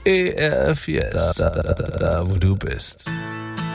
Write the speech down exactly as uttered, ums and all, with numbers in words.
E R F, yes, da, da, da, da, wo du bist.